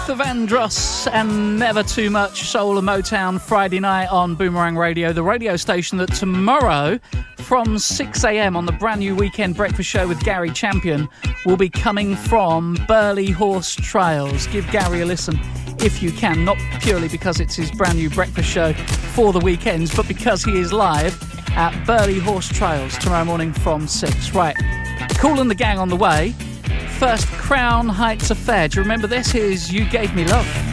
The Vandross and Never Too Much Soul and Motown Friday night on Boomerang Radio, the radio station that tomorrow from 6 a.m. on the brand new Weekend Breakfast Show with Gary Champion will be coming from Burley Horse Trails. Give Gary a listen if you can, not purely because it's his brand new breakfast show for the weekends, but because he is live at Burley Horse Trails tomorrow morning from 6. Right, Kool and the Gang on the way. First, Crown Heights Affair. Do you remember this? Here's You Gave Me Love.